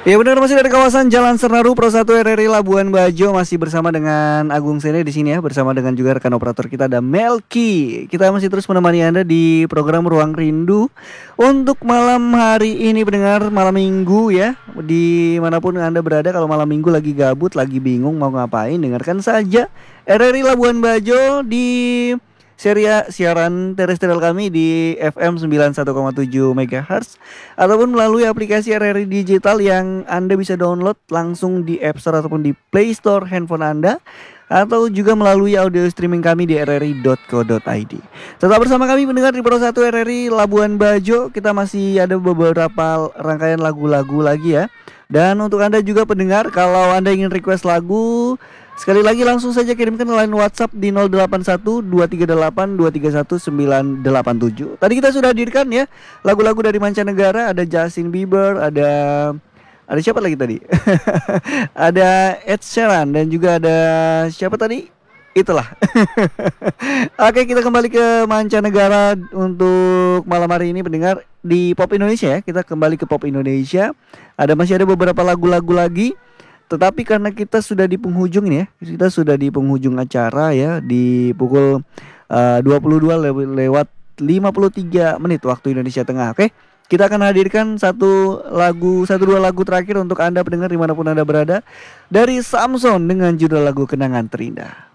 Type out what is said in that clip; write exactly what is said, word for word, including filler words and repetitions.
Ya benar, masih dari kawasan Jalan Sernaru Pro satu R R I Labuan Bajo, masih bersama dengan Agung Sene di sini ya, bersama dengan juga rekan operator kita ada Melki. Kita masih terus menemani Anda di program Ruang Rindu untuk malam hari ini, pendengar, malam Minggu ya. Dimanapun Anda berada, kalau malam Minggu lagi gabut, lagi bingung mau ngapain, dengarkan saja R R I Labuan Bajo di Seria siaran terestrial kami di F M sembilan puluh satu koma tujuh MHz ataupun melalui aplikasi R R I Digital yang Anda bisa download langsung di App Store ataupun di Play Store handphone Anda, atau juga melalui audio streaming kami di r r i dot co dot i d. Tetap bersama kami mendengar di Pro satu R R I Labuan Bajo. Kita masih ada beberapa rangkaian lagu-lagu lagi ya. Dan untuk Anda juga pendengar, kalau Anda ingin request lagu, sekali lagi langsung saja kirimkan line WhatsApp di nol delapan satu dua tiga delapan dua tiga satu sembilan delapan tujuh. Tadi kita sudah hadirkan ya lagu-lagu dari mancanegara, ada Justin Bieber, ada ada siapa lagi tadi? Ada Ed Sheeran dan juga ada siapa tadi? Itulah. Oke, kita kembali ke mancanegara untuk malam hari ini, pendengar, di Pop Indonesia ya. Kita kembali ke Pop Indonesia. Ada masih ada beberapa lagu-lagu lagi. Tetapi karena kita sudah di penghujung ini ya, kita sudah di penghujung acara ya, di pukul uh, dua puluh dua lewat lima puluh tiga menit waktu Indonesia Tengah. Oke, kita akan hadirkan satu lagu, satu dua lagu terakhir untuk Anda pendengar dimanapun Anda berada, dari Samson dengan judul lagu Kenangan Terindah.